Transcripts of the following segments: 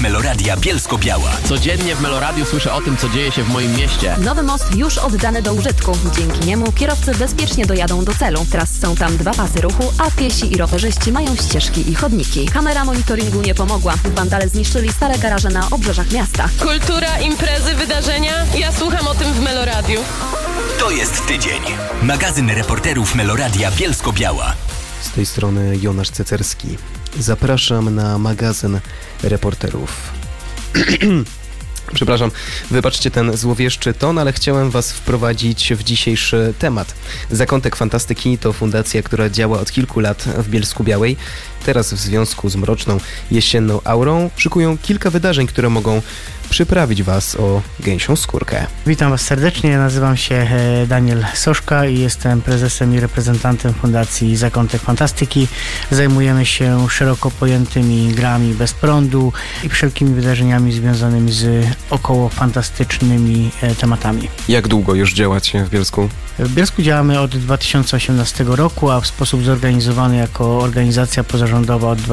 Meloradia Bielsko-Biała. Codziennie w Meloradiu słyszę o tym, co dzieje się w moim mieście. Nowy most już oddany do użytku. Dzięki niemu kierowcy bezpiecznie dojadą do celu. Teraz są tam 2 pasy ruchu, a piesi i rowerzyści mają ścieżki i chodniki. Kamera monitoringu nie pomogła. Wandale zniszczyli stare garaże na obrzeżach miasta. Kultura, imprezy, wydarzenia. Ja słucham o tym w Meloradiu. To jest tydzień. Magazyn reporterów Meloradia Bielsko-Biała. Z tej strony Jonasz Cecerski. Zapraszam na magazyn reporterów. Przepraszam, wybaczcie ten złowieszczy ton, ale chciałem Was wprowadzić w dzisiejszy temat. Zakątek Fantastyki to fundacja, która działa od kilku lat w Bielsku-Białej. Teraz w związku z mroczną jesienną aurą szykują kilka wydarzeń, które mogą przyprawić Was o gęsią skórkę. Witam Was serdecznie, nazywam się Daniel Soszka i jestem prezesem i reprezentantem Fundacji Zakątek Fantastyki. Zajmujemy się szeroko pojętymi grami bez prądu i wszelkimi wydarzeniami związanymi z około fantastycznymi tematami. Jak długo już działacie w Bielsku? W Bielsku działamy od 2018 roku, a w sposób zorganizowany jako organizacja pozarządowa od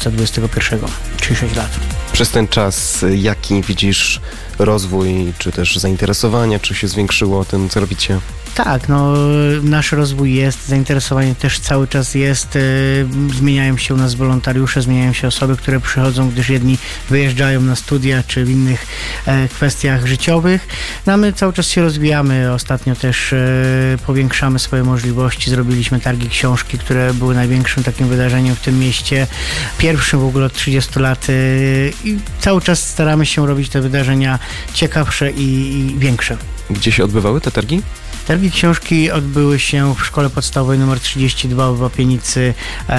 2021, czyli 6 lat. Przez ten czas jaki widzisz rozwój, czy też zainteresowanie, czy się zwiększyło tym, co robicie? Tak, nasz rozwój jest, zainteresowanie też cały czas jest, zmieniają się u nas wolontariusze, zmieniają się osoby, które przychodzą, gdyż jedni wyjeżdżają na studia, czy w innych kwestiach życiowych. A my cały czas się rozwijamy, ostatnio też powiększamy swoje możliwości, zrobiliśmy targi książki, które były największym takim wydarzeniem w tym mieście, pierwszym w ogóle od 30 lat i cały czas staramy się robić te wydarzenia ciekawsze i większe. Gdzie się odbywały te targi? Targi książki odbyły się w Szkole Podstawowej nr 32 w Łapienicy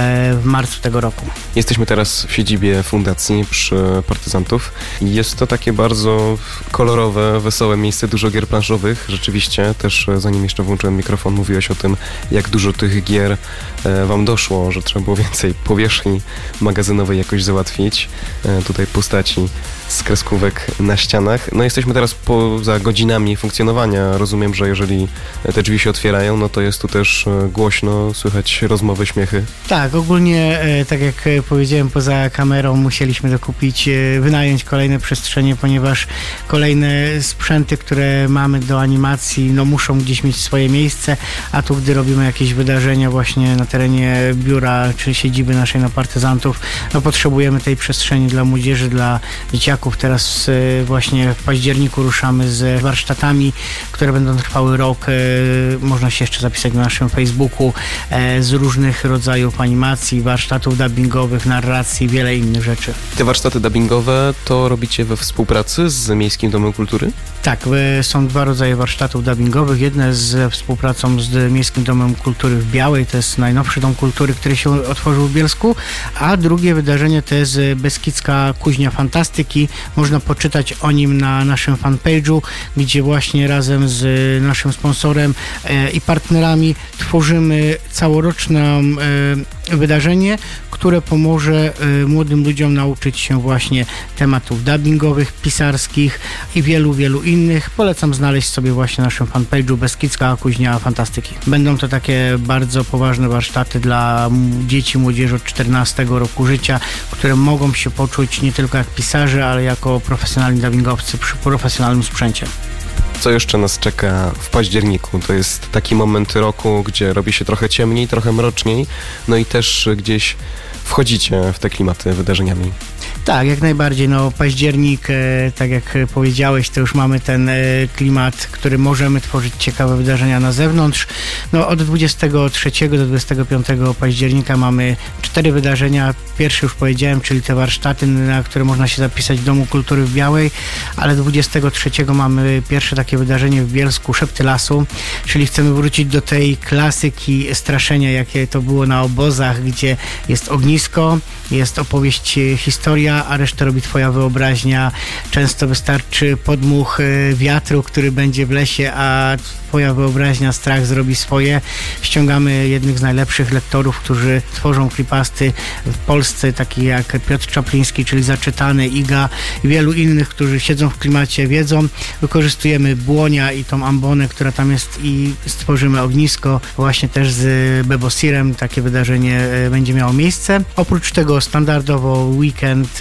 w marcu tego roku. Jesteśmy teraz w siedzibie fundacji przy Partyzantów. Jest to takie bardzo kolorowe, wesołe miejsce, dużo gier planszowych. Rzeczywiście, też zanim jeszcze włączyłem mikrofon, mówiłeś o tym, jak dużo tych gier Wam doszło, że trzeba było więcej powierzchni magazynowej jakoś załatwić. Tutaj postaci z kreskówek na ścianach. Jesteśmy teraz poza godzinami funkcjonowania. Rozumiem, że jeżeli te drzwi się otwierają, no to jest tu też głośno, słychać rozmowy, śmiechy. Tak, ogólnie, tak jak powiedziałem, poza kamerą musieliśmy dokupić, wynająć kolejne przestrzenie, ponieważ kolejne sprzęty, które mamy do animacji, muszą gdzieś mieć swoje miejsce, a tu gdy robimy jakieś wydarzenia właśnie na terenie biura czy siedziby naszej na Partyzantów, potrzebujemy tej przestrzeni dla młodzieży, dla dzieciaków. Teraz właśnie w październiku ruszamy z warsztatami, które będą trwały rok. Można się jeszcze zapisać na naszym Facebooku z różnych rodzajów animacji, warsztatów dubbingowych, narracji, wiele innych rzeczy. Te warsztaty dubbingowe to robicie we współpracy z Miejskim Domem Kultury? Tak, są 2 rodzaje warsztatów dubbingowych. Jedne ze współpracą z Miejskim Domem Kultury w Białej, to jest najnowszy dom kultury, który się otworzył w Bielsku, a drugie wydarzenie to jest Beskidzka Kuźnia Fantastyki. Można poczytać o nim na naszym fanpage'u, gdzie właśnie razem z naszym sponsorem i partnerami tworzymy całoroczne wydarzenie, które pomoże młodym ludziom nauczyć się właśnie tematów dubbingowych, pisarskich i wielu, wielu innych. Polecam znaleźć sobie właśnie na naszym fanpage'u Beskidzka Kuźnia Fantastyki. Będą to takie bardzo poważne warsztaty dla dzieci, młodzieży od 14 roku życia, które mogą się poczuć nie tylko jak pisarze, ale jako profesjonalni dubbingowcy przy profesjonalnym sprzęcie. Co jeszcze nas czeka w październiku? To jest taki moment roku, gdzie robi się trochę ciemniej, trochę mroczniej, i też gdzieś wchodzicie w te klimaty wydarzeniami. Tak, jak najbardziej. Październik, tak jak powiedziałeś, to już mamy ten klimat, który możemy tworzyć ciekawe wydarzenia na zewnątrz. Od 23 do 25 października mamy 4 wydarzenia. Pierwszy już powiedziałem, czyli te warsztaty, na które można się zapisać w Domu Kultury w Białej, ale 23 mamy pierwsze takie wydarzenie w Bielsku, Szepty Lasu, czyli chcemy wrócić do tej klasyki straszenia, jakie to było na obozach, gdzie jest ognisko, jest opowieść, historia, a resztę robi twoja wyobraźnia. Często wystarczy podmuch wiatru, który będzie w lesie, a twoja wyobraźnia, strach zrobi swoje. Ściągamy jednych z najlepszych lektorów, którzy tworzą creepypasty w Polsce, takich jak Piotr Czapliński, czyli Zaczytany, Iga i wielu innych, którzy siedzą w klimacie, wiedzą. Wykorzystujemy błonia i tą ambonę, która tam jest, i stworzymy ognisko. Właśnie też z Bebosirem takie wydarzenie będzie miało miejsce. Oprócz tego standardowo weekend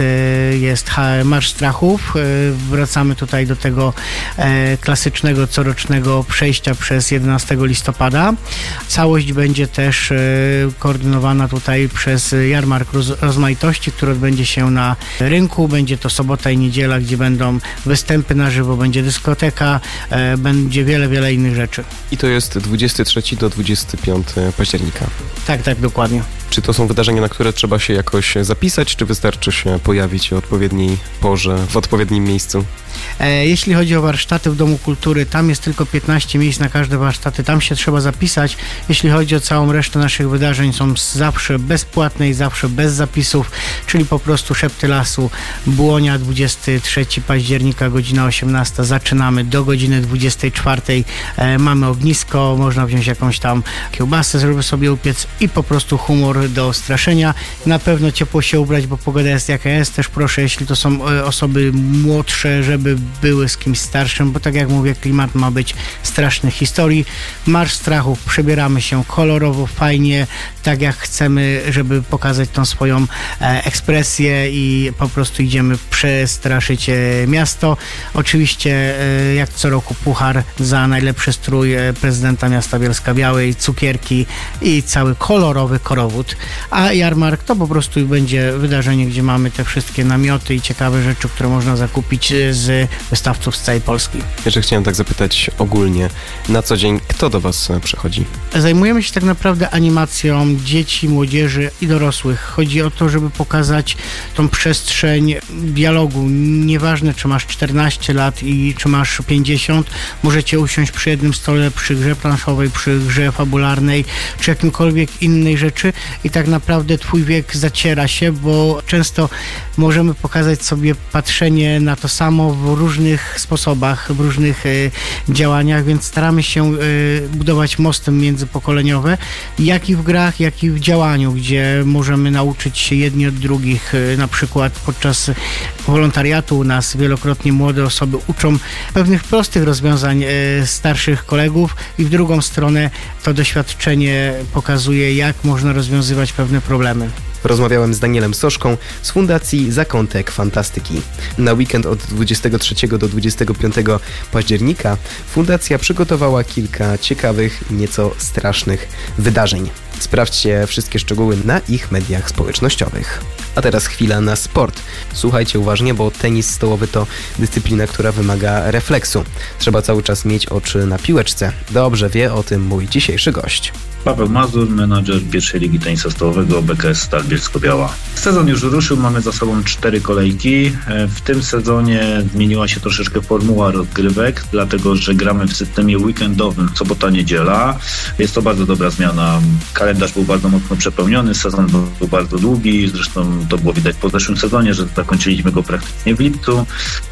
jest Marsz Strachów. Wracamy tutaj do tego klasycznego, corocznego przejścia przez 11 listopada. Całość będzie też koordynowana tutaj przez Jarmark Rozmaitości, który odbędzie się na rynku. Będzie to sobota i niedziela, gdzie będą występy na żywo, będzie dyskoteka, będzie wiele innych rzeczy. I to jest 23 do 25 października. Tak, dokładnie. Czy to są wydarzenia, na które trzeba się jakoś zapisać, czy wystarczy się pojawić o odpowiedniej porze, w odpowiednim miejscu? Jeśli chodzi o warsztaty w Domu Kultury, tam jest tylko 15 miejsc na każde warsztaty, tam się trzeba zapisać. Jeśli chodzi o całą resztę naszych wydarzeń, są zawsze bezpłatne i zawsze bez zapisów, czyli po prostu Szepty Lasu, Błonia, 23 października, godzina 18, zaczynamy do godziny 24, mamy ognisko, można wziąć jakąś tam kiełbasę, żeby sobie upiec i po prostu humor do straszenia. Na pewno ciepło się ubrać, bo pogoda jest jaka jest. Też proszę, jeśli to są osoby młodsze, żeby były z kimś starszym, bo tak jak mówię, klimat ma być strasznych historii. Marsz Strachów, przebieramy się kolorowo, fajnie, tak jak chcemy, żeby pokazać tą swoją ekspresję i po prostu idziemy przestraszyć miasto. Oczywiście jak co roku puchar za najlepszy strój prezydenta miasta Bielska-Białej, cukierki i cały kolorowy korowód. A jarmark to po prostu będzie wydarzenie, gdzie mamy te wszystkie namioty i ciekawe rzeczy, które można zakupić z wystawców z całej Polski. Jeszcze chciałem tak zapytać ogólnie, na co dzień kto do Was przychodzi? Zajmujemy się tak naprawdę animacją dzieci, młodzieży i dorosłych. Chodzi o to, żeby pokazać tą przestrzeń dialogu. Nieważne, czy masz 14 lat i czy masz 50, możecie usiąść przy jednym stole, przy grze planszowej, przy grze fabularnej, czy jakimkolwiek innej rzeczy i tak naprawdę twój wiek zaciera się, bo często możemy pokazać sobie patrzenie na to samo w różnych sposobach, w różnych działaniach, więc staramy się budować mosty międzypokoleniowe, jak i w grach, jak i w działaniu, gdzie możemy nauczyć się jedni od drugich. Na przykład podczas wolontariatu u nas wielokrotnie młode osoby uczą pewnych prostych rozwiązań starszych kolegów i w drugą stronę to doświadczenie pokazuje, jak można rozwiązywać pewne problemy. Rozmawiałem z Danielem Soszką z Fundacji Zakątek Fantastyki. Na weekend od 23 do 25 października fundacja przygotowała kilka ciekawych i nieco strasznych wydarzeń. Sprawdźcie wszystkie szczegóły na ich mediach społecznościowych. A teraz chwila na sport. Słuchajcie uważnie, bo tenis stołowy to dyscyplina, która wymaga refleksu. Trzeba cały czas mieć oczy na piłeczce. Dobrze wie o tym mój dzisiejszy gość. Paweł Mazur, menadżer pierwszej ligi tenisa stołowego BKS Stal Bielsko-Biała. Sezon już ruszył, mamy za sobą 4 kolejki. W tym sezonie zmieniła się troszeczkę formuła rozgrywek, dlatego że gramy w systemie weekendowym, sobota-niedziela. Jest to bardzo dobra zmiana. Kalendarz był bardzo mocno przepełniony, sezon był bardzo długi, zresztą to było widać po zeszłym sezonie, że zakończyliśmy go praktycznie w lipcu,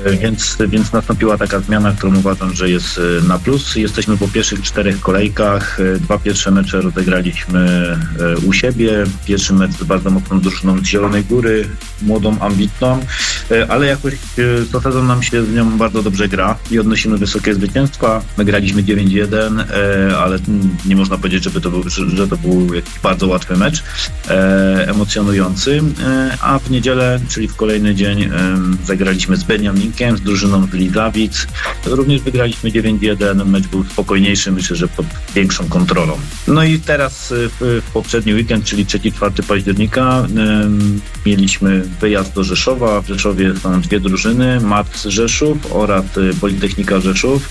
więc nastąpiła taka zmiana, którą uważam, że jest na plus. Jesteśmy po pierwszych 4 kolejkach, 2 pierwsze mecze rozegraliśmy u siebie. Pierwszy mecz z bardzo mocną drużyną z Zielonej Góry, młodą, ambitną, ale jakoś co sezon nam się z nią bardzo dobrze gra i odnosimy wysokie zwycięstwa. My graliśmy 9-1, ale nie można powiedzieć, że to był jakiś bardzo łatwy mecz, emocjonujący, a w niedzielę, czyli w kolejny dzień zagraliśmy z Beniaminkiem, z drużyną z Lidzawic. Również wygraliśmy 9-1, mecz był spokojniejszy, myślę, że pod większą kontrolą. No i teraz w poprzedni weekend, czyli 3-4 października, mieliśmy wyjazd do Rzeszowa. W Rzeszowie są 2 drużyny, MAC Rzeszów oraz Politechnika Rzeszów.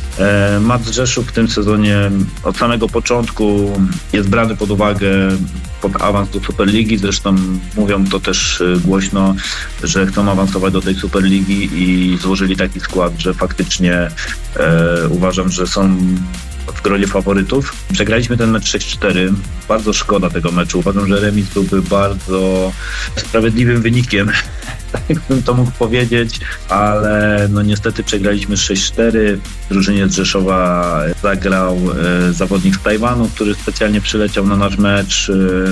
MAC Rzeszów w tym sezonie od samego początku jest brany pod uwagę pod awans do Superligi. Zresztą mówią to też głośno, że chcą awansować do tej Superligi i złożyli taki skład, że faktycznie uważam, że są w gronie faworytów. Przegraliśmy ten mecz 6-4. Bardzo szkoda tego meczu. Uważam, że remis byłby bardzo sprawiedliwym wynikiem. Tak bym to mógł powiedzieć, ale no niestety przegraliśmy 6-4. W drużynie z Rzeszowa zagrał zawodnik z Tajwanu, który specjalnie przyleciał na nasz mecz.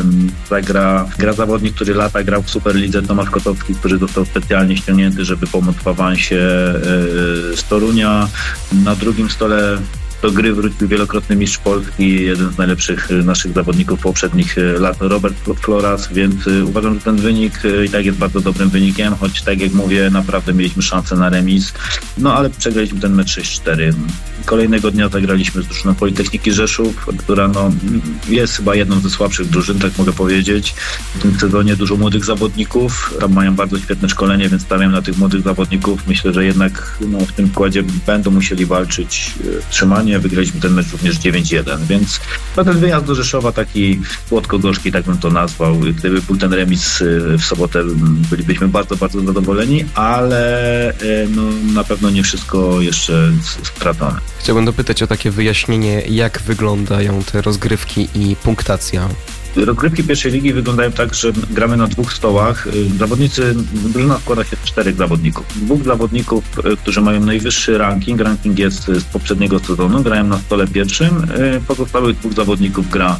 Gra zawodnik, który lata grał w Superlidze, Tomasz Kotowski, który został specjalnie ściągnięty, żeby pomóc w awansie z Torunia. Na drugim stole Do gry wrócił wielokrotny mistrz Polski, jeden z najlepszych naszych zawodników poprzednich lat, Robert Floras, więc uważam, że ten wynik i tak jest bardzo dobrym wynikiem, choć tak jak mówię, naprawdę mieliśmy szansę na remis, no ale przegraliśmy ten mecz 6-4. Kolejnego dnia zagraliśmy z drużyną Politechniki Rzeszów, która jest chyba jedną ze słabszych drużyn, tak mogę powiedzieć. W tym sezonie dużo młodych zawodników, tam mają bardzo świetne szkolenie, więc stawiam na tych młodych zawodników. Myślę, że jednak w tym składzie będą musieli walczyć trzymanie. Wygraliśmy ten mecz również 9-1, więc ten wyjazd do Rzeszowa taki słodko-gorzki, tak bym to nazwał. Gdyby był ten remis w sobotę, bylibyśmy bardzo, bardzo zadowoleni, ale na pewno nie wszystko jeszcze stracone. Chciałbym dopytać o takie wyjaśnienie, jak wyglądają te rozgrywki i punktacja. Rozgrywki pierwszej ligi wyglądają tak, że gramy na 2 stołach. Drużyna składa się z 4 zawodników. 2 zawodników, którzy mają najwyższy ranking. Ranking jest z poprzedniego sezonu, grają na stole pierwszym. Pozostałych 2 zawodników gra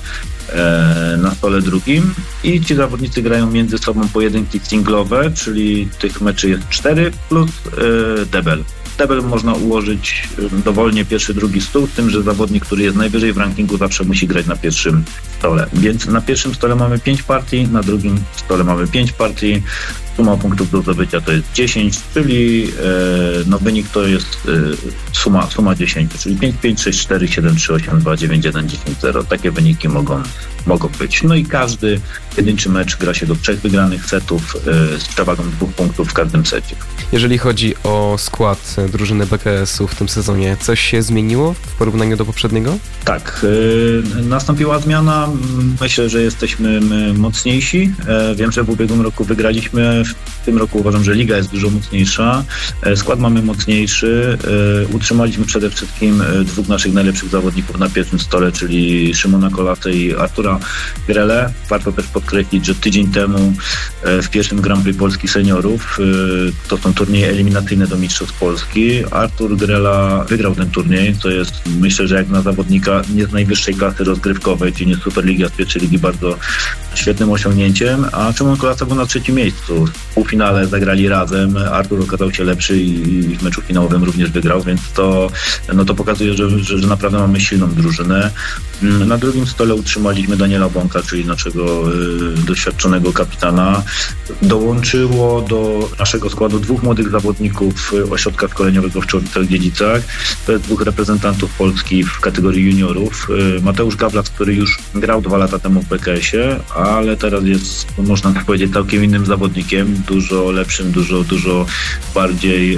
na stole drugim i ci zawodnicy grają między sobą pojedynki singlowe, czyli tych meczy jest 4 plus debel. Debel można ułożyć dowolnie pierwszy, drugi stół, z tym, że zawodnik, który jest najwyżej w rankingu, zawsze musi grać na pierwszym stole. Więc na pierwszym stole mamy 5 partii, na drugim stole mamy 5 partii. Suma punktów do zdobycia to jest 10, czyli wynik to jest suma 10, czyli 5, 5, 6, 4, 7, 3, 8, 2, 9, 1, 10, 0. Takie wyniki mogą być. No i każdy pojedynczy mecz gra się do 3 wygranych setów z przewagą 2 punktów w każdym secie. Jeżeli chodzi o skład drużyny BKS-u w tym sezonie, coś się zmieniło w porównaniu do poprzedniego? Tak, nastąpiła zmiana. Myślę, że jesteśmy mocniejsi. Wiem, że w ubiegłym roku wygraliśmy. W tym roku uważam, że liga jest dużo mocniejsza. Skład mamy mocniejszy. Utrzymaliśmy przede wszystkim 2 naszych najlepszych zawodników na pierwszym stole, czyli Szymona Kolatę i Artura Grelę. Warto też podkreślić, że tydzień temu w pierwszym Grand Prix Polski Seniorów, to są turnieje eliminacyjne do Mistrzostw Polski, Artur Grela wygrał ten turniej, co jest, myślę, że jak na zawodnika nie z najwyższej klasy rozgrywkowej, czyli nie z Superligi, a z pierwszej ligi, bardzo świetnym osiągnięciem, a Szymon Kolata był na 3. miejscu. W półfinale zagrali razem, Artur okazał się lepszy i w meczu finałowym również wygrał, więc to pokazuje, że naprawdę mamy silną drużynę. Na drugim stole utrzymaliśmy Daniela Bąka, czyli naszego doświadczonego kapitana. Dołączyło do naszego składu 2 młodych zawodników ośrodka szkoleniowego w Czornicach-Dziedzicach. To jest 2 reprezentantów Polski w kategorii juniorów. Mateusz Gawlac, który już grał 2 lata temu w BKS-ie, ale teraz jest, można tak powiedzieć, całkiem innym zawodnikiem, dużo lepszym, dużo bardziej,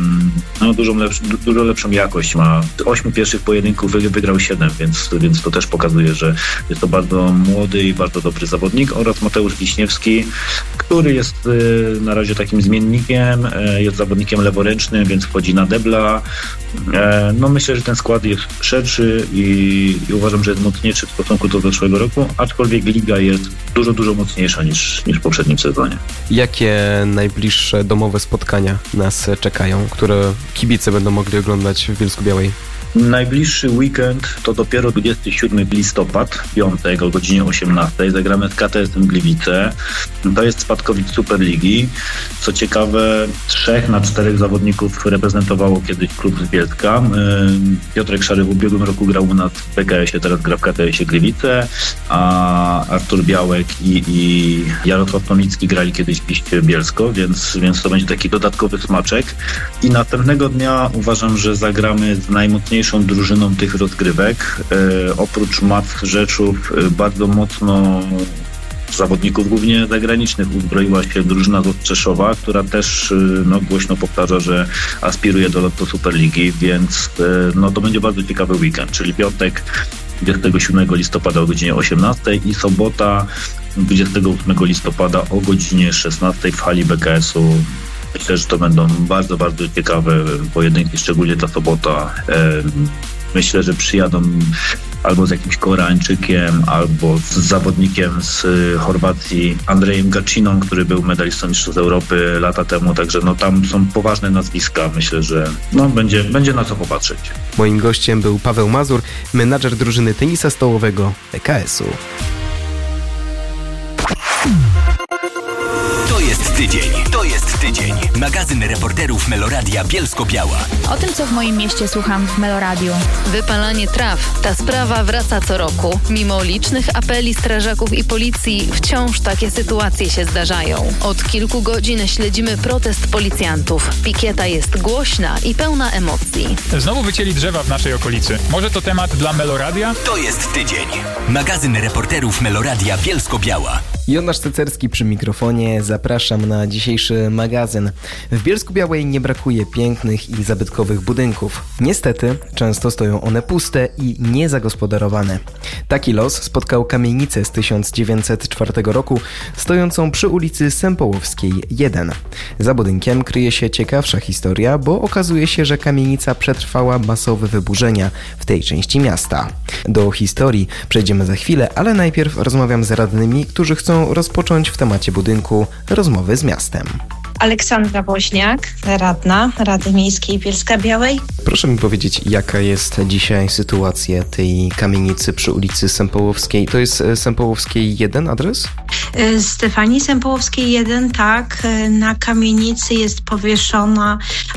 dużo lepszą jakość ma. 8 pierwszych pojedynków wygrał 7, więc to też pokazuje, że jest to bardzo młody i bardzo dobry zawodnik, oraz Mateusz Wiśniewski, który jest na razie takim zmiennikiem, jest zawodnikiem leworęcznym, więc wchodzi na debla. Myślę, że ten skład jest szerszy i uważam, że jest mocniejszy w stosunku do zeszłego roku, aczkolwiek liga jest dużo mocniejsza niż w poprzednim sezonie. Jakie najbliższe domowe spotkania nas czekają, które kibice będą mogli oglądać w Bielsku-Białej? Najbliższy weekend to dopiero 27 listopad, piątek o godzinie 18. Zagramy z KTS-em Gliwice. To jest spadkowicz Superligi. Co ciekawe, 3 na 4 zawodników reprezentowało kiedyś klub z Bielska. Piotrek Szary w ubiegłym roku grał u nas w BKS-ie, teraz gra w KTS-ie Gliwice, a Artur Białek i Jarosław Tomicki grali kiedyś w Piście Bielsko, więc to będzie taki dodatkowy smaczek. I następnego dnia uważam, że zagramy z najmocniejszą drużyną tych rozgrywek. Oprócz Mac Rzeczów bardzo mocno zawodników głównie zagranicznych uzbroiła się drużyna z Ostrzeszowa, która też głośno powtarza, że aspiruje do Superligi, więc to będzie bardzo ciekawy weekend, czyli piątek 27 listopada o godzinie 18 i sobota 28 listopada o godzinie 16 w hali BKS-u. Myślę, że to będą bardzo, bardzo ciekawe pojedynki, szczególnie ta sobota. Myślę, że przyjadą albo z jakimś Koreańczykiem, albo z zawodnikiem z Chorwacji, Andrejem Gaciną, który był medalistą Mistrzostw Europy lata temu, także tam są poważne nazwiska. Myślę, że będzie na co popatrzeć. Moim gościem był Paweł Mazur, menadżer drużyny tenisa stołowego BKS-u. To jest tydzień. jest tydzień. Magazyn reporterów Meloradia Bielsko-Biała. O tym, co w moim mieście słucham w Meloradiu. Wypalanie traw. Ta sprawa wraca co roku. Mimo licznych apeli strażaków i policji, wciąż takie sytuacje się zdarzają. Od kilku godzin śledzimy protest policjantów. Pikieta jest głośna i pełna emocji. Znowu wycięli drzewa w naszej okolicy. Może to temat dla Meloradia? To jest tydzień. Magazyn reporterów Meloradia Bielsko-Biała. Jonasz Cecerski przy mikrofonie. Zapraszam na dzisiejszy magazyn. W Bielsku-Białej nie brakuje pięknych i zabytkowych budynków. Niestety, często stoją one puste i niezagospodarowane. Taki los spotkał kamienicę z 1904 roku, stojącą przy ulicy Sępołowskiej 1. Za budynkiem kryje się ciekawsza historia, bo okazuje się, że kamienica przetrwała masowe wyburzenia w tej części miasta. Do historii przejdziemy za chwilę, ale najpierw rozmawiam z radnymi, którzy chcą rozpocząć w temacie budynku rozmowy z miastem. Aleksandra Woźniak, radna Rady Miejskiej Bielska-Białej. Proszę mi powiedzieć, jaka jest dzisiaj sytuacja tej kamienicy przy ulicy Sępołowskiej? To jest Sępołowskiej 1 adres? Stefanii Sępołowskiej 1, tak. Na kamienicy jest powieszona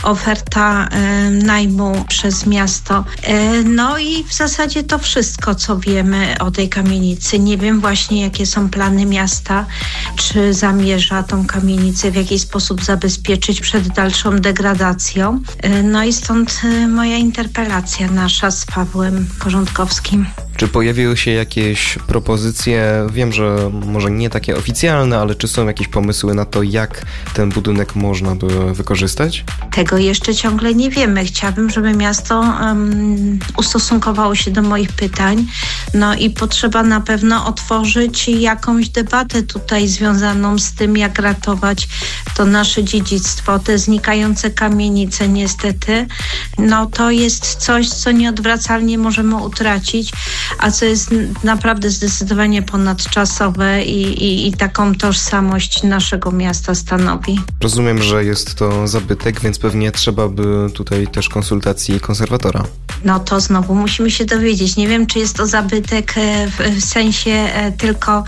oferta najmu przez miasto. No i w zasadzie to wszystko, co wiemy o tej kamienicy. Nie wiem właśnie, jakie są plany miasta, czy zamierza tą kamienicę w jakiś sposób zabezpieczyć przed dalszą degradacją. No i stąd moja interpelacja nasza z Pawłem Korządkowskim. Czy pojawiły się jakieś propozycje, wiem, że może nie takie oficjalne, ale czy są jakieś pomysły na to, jak ten budynek można by wykorzystać? Tego jeszcze ciągle nie wiemy. Chciałabym, żeby miasto ustosunkowało się do moich pytań. No i potrzeba na pewno otworzyć jakąś debatę tutaj związaną z tym, jak ratować to nasze dziedzictwo, te znikające kamienice niestety. No to jest coś, co nieodwracalnie możemy utracić, a co jest naprawdę zdecydowanie ponadczasowe i taką tożsamość naszego miasta stanowi. Rozumiem, że jest to zabytek, więc pewnie trzeba by tutaj też konsultacji konserwatora. No to znowu musimy się dowiedzieć. Nie wiem, czy jest to zabytek w sensie tylko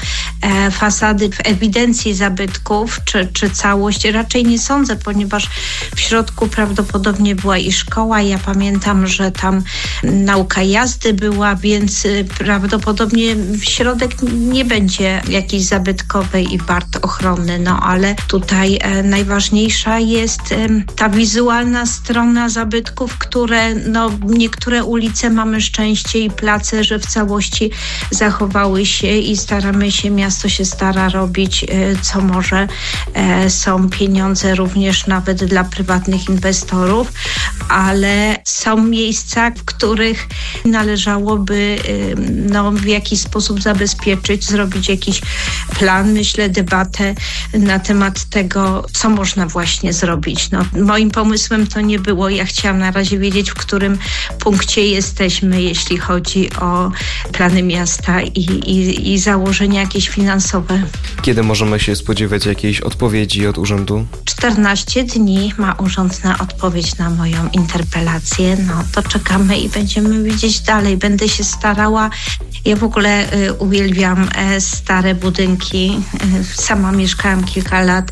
fasady w ewidencji zabytków, czy całość. Raczej nie sądzę, ponieważ w środku prawdopodobnie była i szkoła. Ja pamiętam, że tam nauka jazdy była, więc prawdopodobnie środek nie będzie jakiś zabytkowy i wart ochrony. No ale tutaj najważniejsza jest ta wizualna strona zabytków, które niektóre ulice mamy szczęście i place, że w całości zachowały się i staramy się, miasto się stara robić co może. Są pieniądze również nawet dla prywatnych inwestorów, ale są miejsca, w których należałoby w jakiś sposób zabezpieczyć, zrobić jakiś plan, myślę, debatę na temat tego, co można właśnie zrobić. Moim pomysłem to nie było. Ja chciałam na razie wiedzieć, w którym punkcie jesteśmy, jeśli chodzi o plany miasta i założenia jakieś finansowe. Kiedy możemy się spodziewać jakiejś odpowiedzi od urzędu? 14 dni ma urząd na odpowiedź na moją interpelację. To czekamy i będziemy widzieć dalej. Będę się starała. Ja w ogóle uwielbiam stare budynki. Sama mieszkałam kilka lat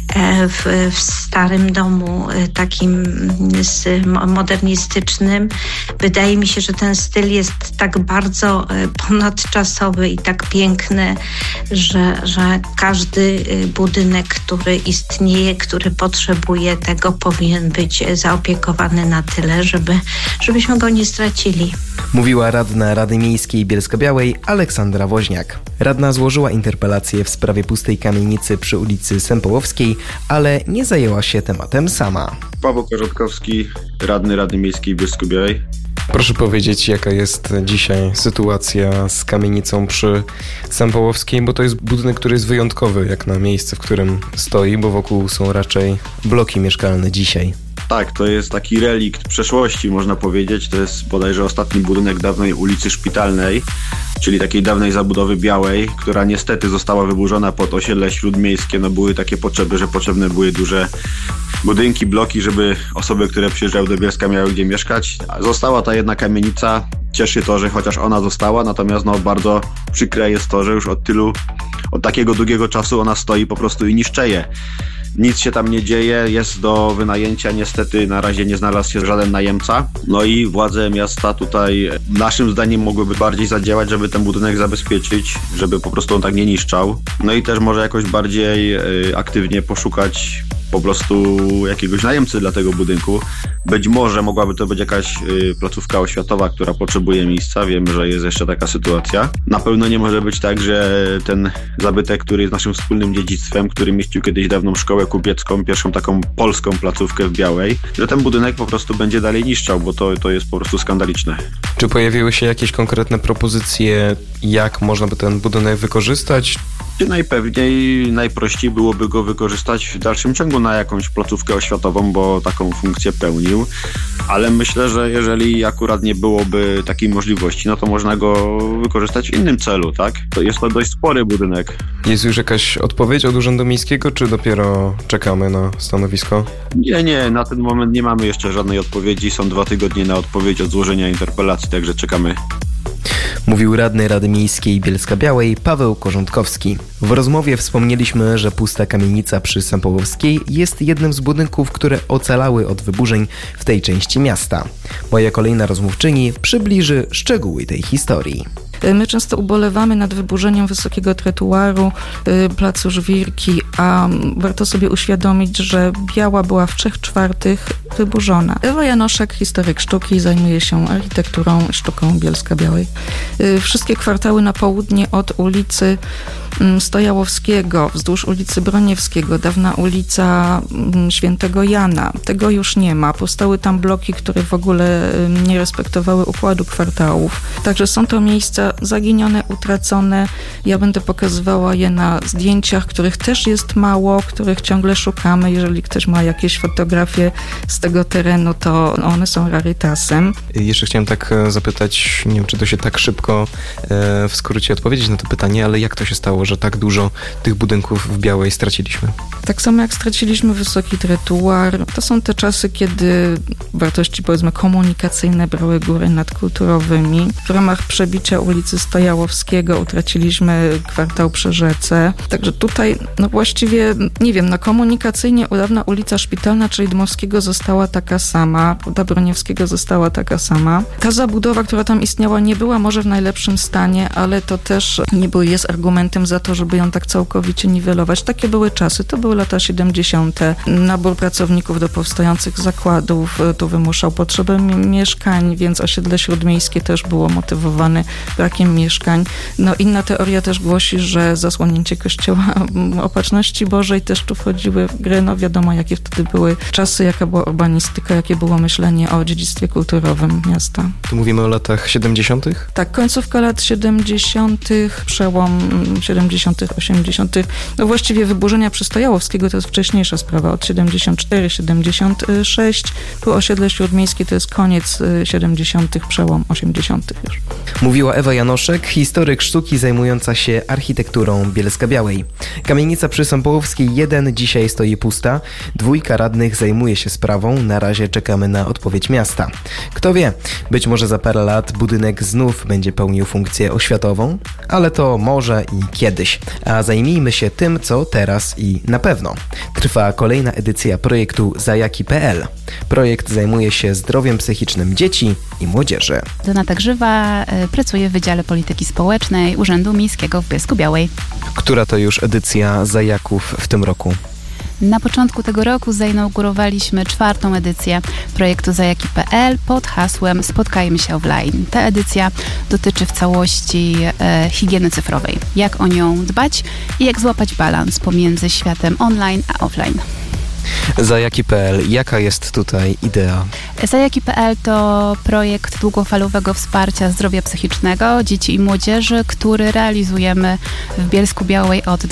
w starym domu takim modernistycznym. Wydaje mi się, że ten styl jest tak bardzo ponadczasowy i tak piękny, że każdy budynek, który istnieje, który potrzebuje tego, powinien być zaopiekowany na tyle, żebyśmy go nie stracili. Mówiła radna Rady Miejskiej Bielska-Białej Aleksandra Woźniak. Radna złożyła interpelację w sprawie pustej kamienicy przy ulicy Sępołowskiej, ale nie zajęła się tematem sama. Paweł Korządkowski, radny Rady Miejskiej Bielsko-Białej. Proszę powiedzieć, jaka jest dzisiaj sytuacja z kamienicą przy Sępołowskiej, bo to jest budynek, który jest wyjątkowy jak na miejsce, w którym stoi, bo wokół są raczej bloki mieszkalne dzisiaj. Tak, to jest taki relikt przeszłości, można powiedzieć. To jest bodajże ostatni budynek dawnej ulicy Szpitalnej, czyli takiej dawnej zabudowy białej, która niestety została wyburzona pod osiedle śródmiejskie. Były takie potrzeby, że potrzebne były duże budynki, bloki, żeby osoby, które przyjeżdżały do Bielska, miały gdzie mieszkać. Została ta jedna kamienica, cieszy to, że chociaż ona została, natomiast bardzo przykre jest to, że już od takiego długiego czasu ona stoi po prostu i niszczeje. Nic się tam nie dzieje, jest do wynajęcia, niestety na razie nie znalazł się żaden najemca. No i władze miasta tutaj naszym zdaniem mogłyby bardziej zadziałać, żeby ten budynek zabezpieczyć, żeby po prostu on tak nie niszczał. No i też może jakoś bardziej aktywnie poszukać po prostu jakiegoś najemcy dla tego budynku. Być może mogłaby to być jakaś placówka oświatowa, która potrzebuje miejsca. Wiemy, że jest jeszcze taka sytuacja. Na pewno nie może być tak, że ten zabytek, który jest naszym wspólnym dziedzictwem, który mieścił kiedyś dawną szkołę kupiecką, pierwszą taką polską placówkę w Białej, że ten budynek po prostu będzie dalej niszczał, bo to jest po prostu skandaliczne. Czy pojawiły się jakieś konkretne propozycje, jak można by ten budynek wykorzystać? Najpewniej, najprościej byłoby go wykorzystać w dalszym ciągu na jakąś placówkę oświatową, bo taką funkcję pełnił, ale myślę, że jeżeli akurat nie byłoby takiej możliwości, no to można go wykorzystać w innym celu, tak? Jest to dość spory budynek. Jest już jakaś odpowiedź od Urzędu Miejskiego, czy dopiero czekamy na stanowisko? Nie, na ten moment nie mamy jeszcze żadnej odpowiedzi. Są 2 tygodnie na odpowiedź od złożenia interpelacji, także czekamy. Mówił radny Rady Miejskiej Bielska-Białej Paweł Korzątkowski. W rozmowie wspomnieliśmy, że pusta kamienica przy Sępołowskiej jest jednym z budynków, które ocalały od wyburzeń w tej części miasta. Moja kolejna rozmówczyni przybliży szczegóły tej historii. My często ubolewamy nad wyburzeniem wysokiego trotuaru placu Żwirki, a warto sobie uświadomić, że Biała była w 3/4 wyburzona. Ewa Janoszek, historyk sztuki, zajmuje się architekturą, sztuką Bielska-Białej. Wszystkie kwartały na południe od ulicy Stojałowskiego, wzdłuż ulicy Broniewskiego, dawna ulica Świętego Jana. Tego już nie ma. Powstały tam bloki, które w ogóle nie respektowały układu kwartałów. Także są to miejsca zaginione, utracone. Ja będę pokazywała je na zdjęciach, których też jest mało, których ciągle szukamy. Jeżeli ktoś ma jakieś fotografie z tego terenu, to one są rarytasem. Jeszcze chciałem tak zapytać, nie wiem, czy to się tak szybko w skrócie odpowiedzieć na to pytanie, ale jak to się stało, że tak dużo tych budynków w Białej straciliśmy? Tak samo jak straciliśmy wysoki trotuar, to są te czasy, kiedy wartości, powiedzmy, komunikacyjne brały górę nad kulturowymi. W ramach przebicia ulicy Stojałowskiego utraciliśmy kwartał przy rzece. Także tutaj, właściwie, nie wiem, komunikacyjnie dawna ulica Szpitalna, czyli Dmowskiego, została taka sama, ulica Broniewskiego została taka sama. Ta zabudowa, która tam istniała, nie była może w najlepszym stanie, ale to też niby jest argumentem za to, żeby ją tak całkowicie niwelować. Takie były czasy, to były lata 70. Nabór pracowników do powstających zakładów tu wymuszał potrzebę mieszkań, więc osiedle śródmiejskie też było motywowane brakiem mieszkań. Inna teoria też głosi, że zasłonięcie kościoła Opatrzności Bożej też tu wchodziły w grę. Wiadomo, jakie wtedy były czasy, jaka była urbanistyka, jakie było myślenie o dziedzictwie kulturowym miasta. Tu mówimy o latach 70.? Tak, końcówka lat 70., przełom 70., 80. Właściwie wyburzenia przy Stojałowskiego to jest wcześniejsza sprawa, od 74, 76. Tu osiedle śródmiejskie to jest koniec 70., przełom 80. już. Mówiła Ewa Janoszek, historyk sztuki zajmująca się architekturą Bielska-Białej. Kamienica przy Sępołowskiej 1 dzisiaj stoi pusta. 2 radnych zajmuje się sprawą. Na razie czekamy na odpowiedź miasta. Kto wie, być może za parę lat budynek znów będzie pełnił funkcję oświatową, ale to może i kiedyś. A zajmijmy się tym, co teraz i na pewno. Trwa kolejna edycja projektu Zajaki.pl. Projekt zajmuje się zdrowiem psychicznym dzieci i młodzieży. Donata Grzywa pracuje w Wydziale Polityki Społecznej Urzędu Miejskiego w Bielsku-Białej. Która to już edycja Zajaków w tym roku? Na początku tego roku zainaugurowaliśmy 4. edycję projektu Zajaki.pl pod hasłem Spotkajmy się offline. Ta edycja dotyczy w całości higieny cyfrowej. Jak o nią dbać i jak złapać balans pomiędzy światem online a offline. Zajaki.pl. Jaka jest tutaj idea? Zajaki.pl to projekt długofalowego wsparcia zdrowia psychicznego dzieci i młodzieży, który realizujemy w Bielsku-Białej od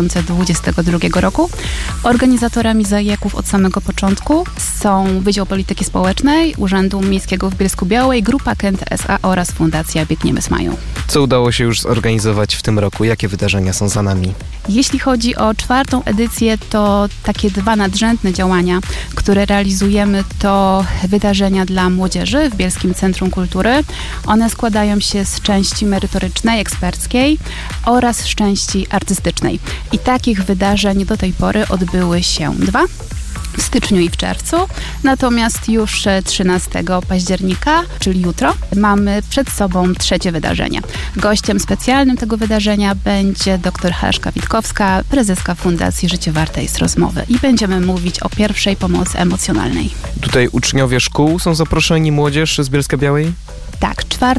2022 roku. Organizatorami Zajaków od samego początku są Wydział Polityki Społecznej Urzędu Miejskiego w Bielsku-Białej, Grupa Kent S.A. oraz Fundacja Biegniemy z Mają. Co udało się już zorganizować w tym roku? Jakie wydarzenia są za nami? Jeśli chodzi o 4. edycję, to takie 2 nadrzędne działania, które realizujemy, to wydarzenia dla młodzieży w Bielskim Centrum Kultury. One składają się z części merytorycznej, eksperckiej oraz z części artystycznej. I takich wydarzeń do tej pory odbyły się 2. W styczniu i w czerwcu, natomiast już 13 października, czyli jutro, mamy przed sobą 3. wydarzenie. Gościem specjalnym tego wydarzenia będzie dr Haleszka Witkowska, prezeska Fundacji Życie Warte jest Rozmowy i będziemy mówić o pierwszej pomocy emocjonalnej. Tutaj uczniowie szkół są zaproszeni, młodzież z Bielska-Białej? Tak, 4.